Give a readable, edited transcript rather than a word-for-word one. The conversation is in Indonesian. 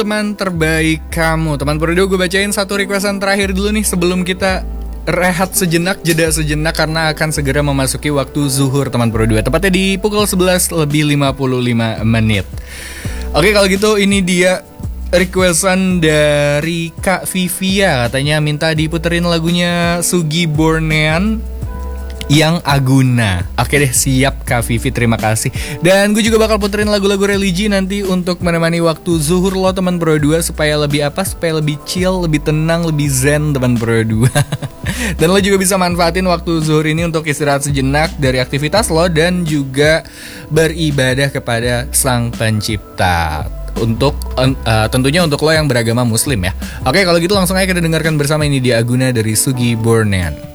Teman terbaik kamu. Teman Pro 2, gue bacain satu requestan terakhir dulu nih sebelum kita rehat sejenak, jeda sejenak karena akan segera memasuki waktu zuhur teman Pro 2. Tepatnya di pukul 11 lebih 55 menit. Oke, kalau gitu ini dia requestan dari Kak Vivia. Katanya minta diputerin lagunya Sugi Bornean yang Aguna. Oke deh, siap Kak Vivi, terima kasih. Dan gue juga bakal puterin lagu-lagu religi nanti untuk menemani waktu zuhur lo teman Pro 2 supaya lebih apa? Supaya lebih chill, lebih tenang, lebih zen teman Pro 2. Dan lo juga bisa manfaatin waktu zuhur ini untuk istirahat sejenak dari aktivitas lo dan juga beribadah kepada Sang Pencipta. Untuk tentunya untuk lo yang beragama muslim ya. Oke, kalau gitu langsung aja kita dengarkan bersama ini dia Aguna dari Sugi Bornean.